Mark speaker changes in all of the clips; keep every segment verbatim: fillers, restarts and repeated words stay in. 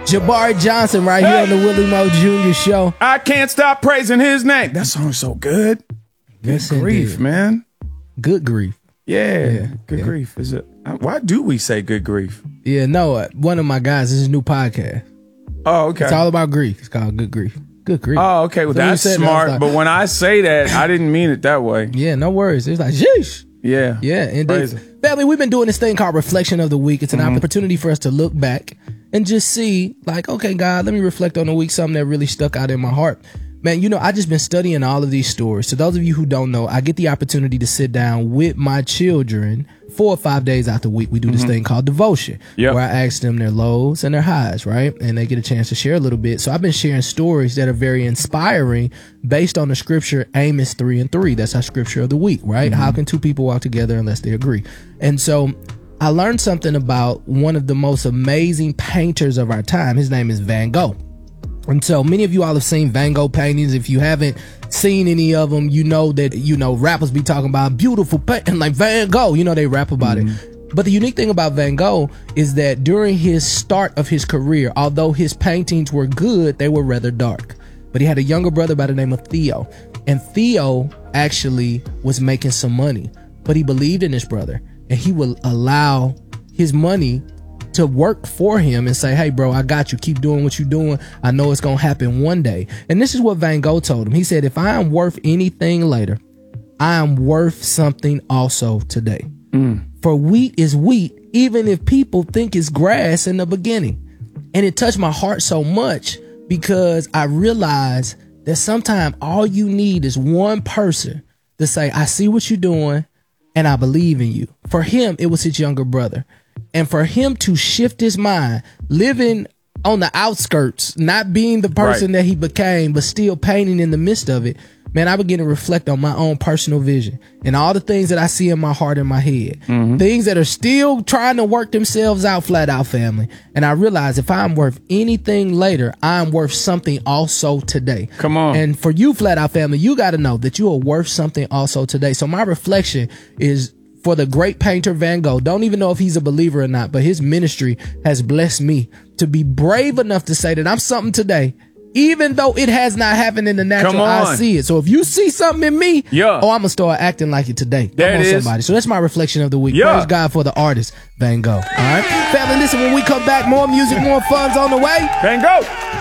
Speaker 1: Jabari Johnson right hey. here on the Willie Moe Junior Show.
Speaker 2: I can't stop praising his name. That song's so good. Good
Speaker 1: yes,
Speaker 2: grief,
Speaker 1: indeed.
Speaker 2: man.
Speaker 1: Good grief.
Speaker 2: Yeah, yeah. good yeah. grief. Is it? Why do we say good grief?
Speaker 1: Yeah, no, uh, one of my guys, this is a new podcast.
Speaker 2: Oh, okay.
Speaker 1: It's all about grief. It's called Good Grief. Good grief.
Speaker 2: Oh, okay. Well, so that's smart. That, like, but when I say that, I didn't mean it that way.
Speaker 1: Yeah, no worries. It's like, sheesh.
Speaker 2: Yeah.
Speaker 1: Yeah. And they, family, we've been doing this thing called Reflection of the Week. It's an mm-hmm. opportunity for us to look back and just see, like, okay, God, let me reflect on the week, something that really stuck out in my heart. Man, you know, I just been studying all of these stories. So those of you who don't know, I get the opportunity to sit down with my children four or five days out the week. We do this mm-hmm. thing called devotion, yep. where I ask them their lows and their highs, right? And they get a chance to share a little bit. So I've been sharing stories that are very inspiring based on the scripture Amos three and three. That's our scripture of the week, right? Mm-hmm. How can two people walk together unless they agree? And so I learned something about one of the most amazing painters of our time. His name is Van Gogh. And so many of you all have seen Van Gogh paintings. If you haven't seen any of them, you know that, you know, rappers be talking about beautiful painting like Van Gogh. You know, they rap about mm-hmm. it. But the unique thing about Van Gogh is that during his start of his career, although his paintings were good, they were rather dark. But he had a younger brother by the name of Theo. And Theo actually was making some money, but he believed in his brother and he would allow his money to work for him and say, hey, bro, I got you. Keep doing what you're doing. I know it's going to happen one day. And this is what Van Gogh told him. He said, if I am worth anything later, I am worth something also today. Mm. For wheat is wheat, even if people think it's grass in the beginning. And it touched my heart so much because I realized that sometimes all you need is one person to say, I see what you're doing and I believe in you. For him, it was his younger brother. And for him to shift his mind, living on the outskirts, not being the person right. that he became, but still painting in the midst of it, man, I begin to reflect on my own personal vision and all the things that I see in my heart and my head, mm-hmm. things that are still trying to work themselves out, flat out, family. And I realize if I'm worth anything later, I'm worth something also today.
Speaker 2: Come on.
Speaker 1: And for you, flat out, family, you got to know that you are worth something also today. So my reflection is for the great painter Van Gogh. Don't even know if he's a believer or not, but his ministry has blessed me to be brave enough to say that I'm something today, even though it has not happened in the natural. I see it. So if you see something in me, yeah. oh, I'm gonna start acting like it today.
Speaker 2: There
Speaker 1: Come on,
Speaker 2: it is.
Speaker 1: somebody. So that's my reflection of the week.
Speaker 2: Yeah.
Speaker 1: Praise God for the artist Van Gogh. All right, family. Listen, when we come back, more music, more fun's on the way.
Speaker 2: Van Gogh.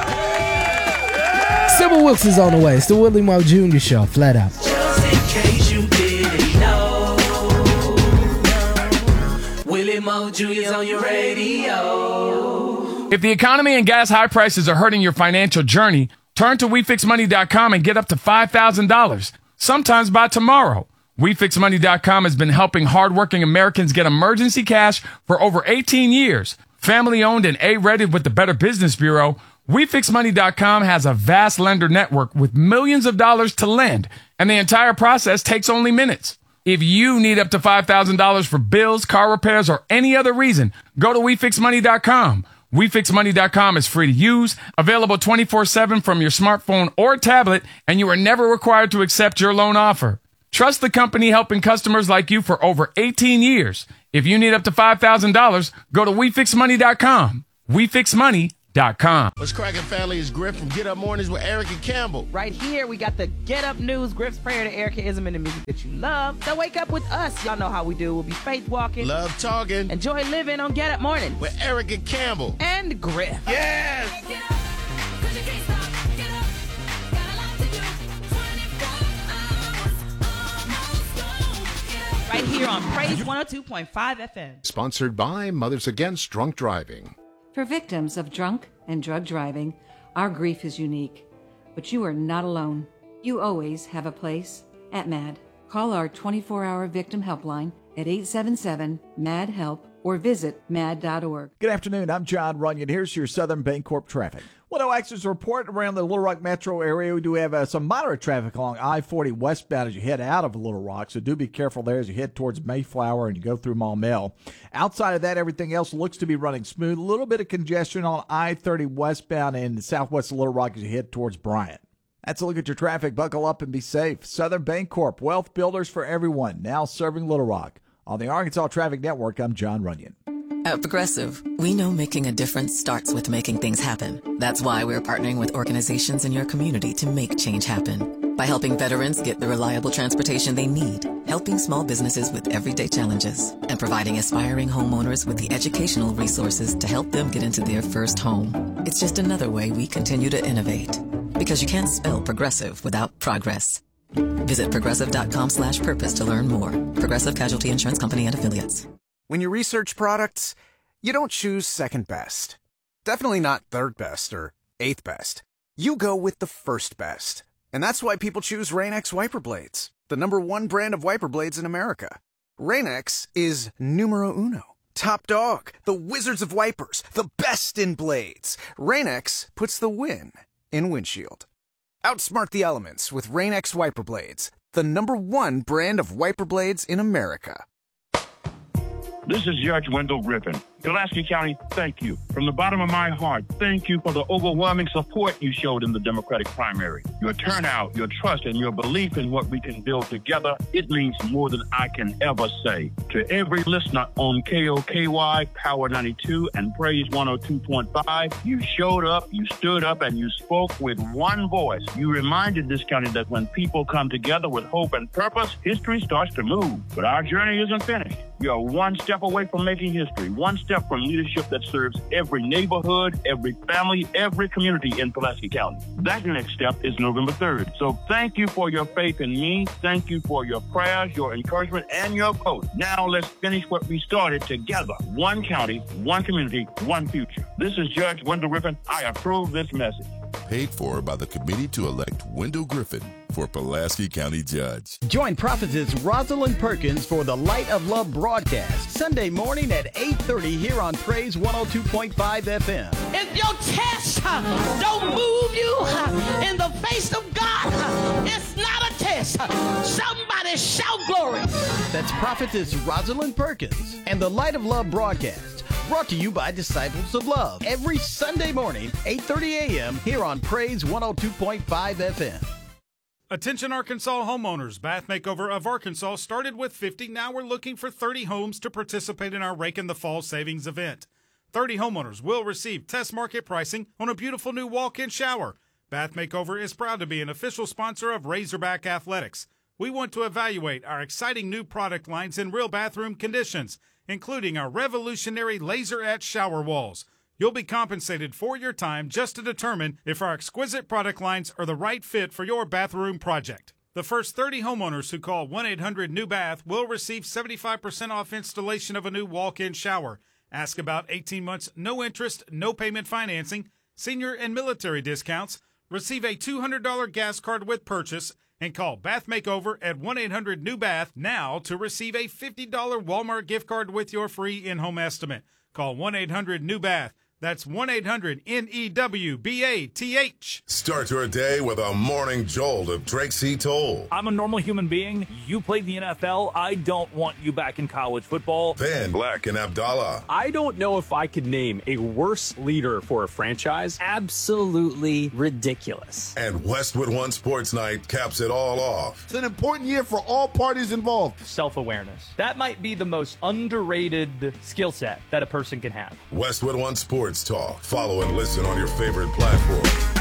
Speaker 1: Sybil Wilkes is on the way. It's the Willie Moe Junior Show. Flat out.
Speaker 3: Just in case you didn't know, Willie Moe Junior's on your radio.
Speaker 2: If the economy and gas high prices are hurting your financial journey, turn to we fix money dot com and get up to five thousand dollars, sometimes by tomorrow. we fix money dot com has been helping hardworking Americans get emergency cash for over eighteen years. Family owned and A-rated with the Better Business Bureau, we fix money dot com has a vast lender network with millions of dollars to lend, and the entire process takes only minutes. If you need up to five thousand dollars for bills, car repairs, or any other reason, go to we fix money dot com. we fix money dot com is free to use, available twenty-four seven from your smartphone or tablet, and you are never required to accept your loan offer. Trust the company helping customers like you for over eighteen years. If you need up to five thousand dollars, go to we fix money dot com. we fix money dot com.
Speaker 4: What's cracking, family? Is Griff from Get Up Mornings with Erica Campbell.
Speaker 5: Right here, we got the Get Up News, Griff's prayer to Ericaism and the music that you love. So wake up with us. Y'all know how we do. We'll be faith walking,
Speaker 4: love talking,
Speaker 5: enjoy living on Get Up Mornings
Speaker 4: with Erica Campbell
Speaker 5: and Griff.
Speaker 4: Yes.
Speaker 5: Right here on Praise one oh two point five F M.
Speaker 6: Sponsored by Mothers Against Drunk Driving.
Speaker 7: For victims of drunk and drug driving, our grief is unique. But you are not alone. You always have a place at MAD. Call our twenty-four hour victim helpline at eight seven seven, M A D, HELP or visit mad dot org.
Speaker 8: Good afternoon. I'm John Runyon. Here's your Southern Bancorp traffic. Well, no accidents report around the Little Rock metro area. We do have uh, some moderate traffic along I forty westbound as you head out of Little Rock, so do be careful there as you head towards Mayflower and you go through Maumelle. Outside of that, everything else looks to be running smooth. A little bit of congestion on I thirty westbound in southwest of Little Rock as you head towards Bryant. That's a look at your traffic. Buckle up and be safe. Southern Bancorp, wealth builders for everyone, now serving Little Rock. On the Arkansas Traffic Network, I'm John Runyon.
Speaker 9: At Progressive, we know making a difference starts with making things happen. That's why we're partnering with organizations in your community to make change happen. By helping veterans get the reliable transportation they need, helping small businesses with everyday challenges, and providing aspiring homeowners with the educational resources to help them get into their first home. It's just another way we continue to innovate. Because you can't spell progressive without progress. Visit progressive.com slash purpose to learn more. Progressive Casualty Insurance Company and Affiliates.
Speaker 10: When you research products, you don't choose second best. Definitely not third best or eighth best. You go with the first best. And that's why people choose Rain-X wiper blades, the number one brand of wiper blades in America. Rain-X is numero uno. Top dog, the wizards of wipers, the best in blades. Rain-X puts the win in windshield. Outsmart the elements with Rain-X wiper blades, the number one brand of wiper blades in America.
Speaker 11: This is Judge Wendell Griffin. Pulaski County, thank you. From the bottom of my heart, thank you for the overwhelming support you showed in the Democratic primary. Your turnout, your trust, and your belief in what we can build together, it means more than I can ever say. To every listener on K O K Y, Power ninety-two, and Praise one oh two point five, you showed up, you stood up, and you spoke with one voice. You reminded this county that when people come together with hope and purpose, history starts to move. But our journey isn't finished. We are one step away from making history, one step from leadership that serves every neighborhood, every family, every community in Pulaski County. That next step is November third. So thank you for your faith in me. Thank you for your prayers, your encouragement, and your vote. Now let's finish what we started together. One county, one community, one future. This is Judge Wendell Griffin. I approve this message.
Speaker 12: Paid for by the committee to elect Wendell Griffin for Pulaski County Judge.
Speaker 13: Join prophetess Rosalind Perkins for the Light of Love broadcast Sunday morning at eight thirty here on Praise one oh two point five F M.
Speaker 14: If your test uh, don't move you uh, in the face of God, uh, it's not a test. Uh, somebody shout glory.
Speaker 13: That's prophetess Rosalind Perkins and the Light of Love broadcast. Brought to you by Disciples of Love every Sunday morning, eight thirty a.m. here on Praise one oh two point five F M.
Speaker 15: Attention Arkansas homeowners. Bath Makeover of Arkansas started with fifty. Now we're looking for thirty homes to participate in our Rake in the Fall savings event. thirty homeowners will receive test market pricing on a beautiful new walk-in shower. Bath Makeover is proud to be an official sponsor of Razorback Athletics. We want to evaluate our exciting new product lines in real bathroom conditions, including our revolutionary laser-etched shower walls. You'll be compensated for your time just to determine if our exquisite product lines are the right fit for your bathroom project. The first thirty homeowners who call one eight hundred new bath will receive seventy-five percent off installation of a new walk-in shower. Ask about eighteen months, no interest, no payment financing, senior and military discounts, receive a two hundred dollars gas card with purchase, and call Bath Makeover at one eight hundred new bath now to receive a fifty dollars Walmart gift card with your free in-home estimate. Call one eight hundred new bath. That's one eight hundred N E W B A T H.
Speaker 12: Start your day with a morning jolt of Drake C. Toll.
Speaker 16: I'm a normal human being. You played the N F L. I don't want you back in college football.
Speaker 12: Then Black and Abdallah.
Speaker 17: I don't know if I could name a worse leader for a franchise. Absolutely ridiculous.
Speaker 12: And Westwood One Sports Night caps it all off.
Speaker 4: It's an important year for all parties involved.
Speaker 16: Self-awareness. That might be the most underrated skill set that a person can have.
Speaker 12: Westwood One Sports Talk. Follow and listen on your favorite platform.